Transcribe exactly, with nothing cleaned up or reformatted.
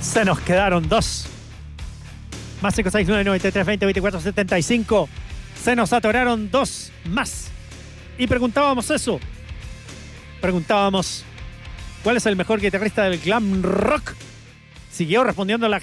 Se nos quedaron dos. Más cinco seis nueve nueve tres veinte veinticuatro setenta y cinco. Se nos atoraron dos más. Y preguntábamos eso. Preguntábamos, ¿cuál es el mejor guitarrista del glam rock? Siguió respondiendo la